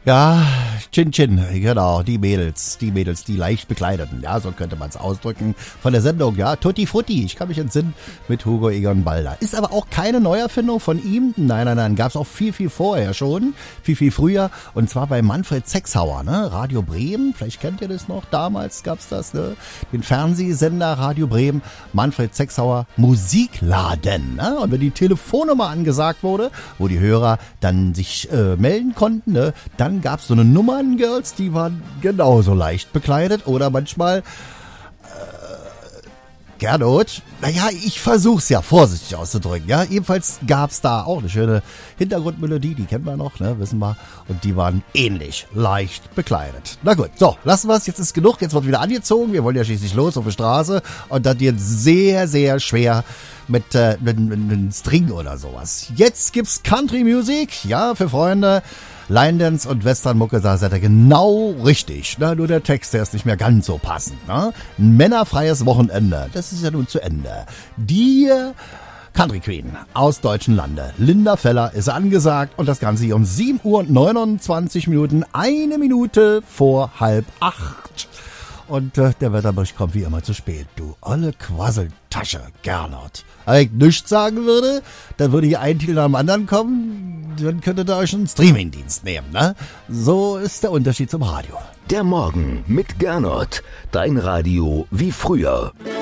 Ja, Chin Chin, genau, die Mädels, die leicht bekleideten, ja, so könnte man es ausdrücken, von der Sendung, ja, Tutti Frutti, ich kann mich entsinnen, mit Hugo Egon Balder. Ist aber auch keine Neuerfindung von ihm, nein, gab's auch viel vorher schon, viel früher, und zwar bei Manfred Sechshauer, ne, Radio Bremen, vielleicht kennt ihr das noch, damals gab's das, ne, den Fernsehsender Radio Bremen, Manfred Sechshauer Musikladen, ne, und wenn die Telefonnummer angesagt wurde, wo die Hörer dann sich melden konnten, ne, dann gab's so eine Nummerngirls, die waren genauso leicht bekleidet oder manchmal Gernot, naja, ich versuch's ja vorsichtig auszudrücken, ja, jedenfalls gab's da auch eine schöne Hintergrundmelodie, die kennen wir noch, ne, wissen wir, und die waren ähnlich leicht bekleidet. Na gut, so, lassen wir's, jetzt ist genug, jetzt wird wieder angezogen, wir wollen ja schließlich los auf die Straße und das wird sehr, sehr schwer mit einem String oder sowas. Jetzt gibt's Country Music, ja, für Freunde. Line Dance und Westernmucke, da seid ihr genau richtig. Na, nur der Text, der ist nicht mehr ganz so passend. Ne? Ein männerfreies Wochenende, das ist ja nun zu Ende. Die Country Queen aus deutschen Lande, Linda Feller, ist angesagt und das Ganze hier um 7:29 Minuten, 1 Minute vor 7:30. Und der Wetterbericht kommt wie immer zu spät. Du olle Quasseltasche, Gernot. Wenn ich nichts sagen würde, dann würde hier ein Titel nach dem anderen kommen, dann könntet ihr euch einen Streamingdienst nehmen, ne? So ist der Unterschied zum Radio. Der Morgen mit Gernot. Dein Radio wie früher.